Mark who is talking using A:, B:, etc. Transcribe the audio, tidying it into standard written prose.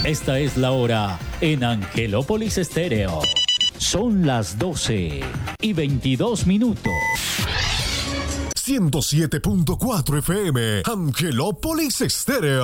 A: Esta es la hora en Angelópolis Estéreo. Son las 12:22.
B: 107.4 FM, Angelópolis Estéreo.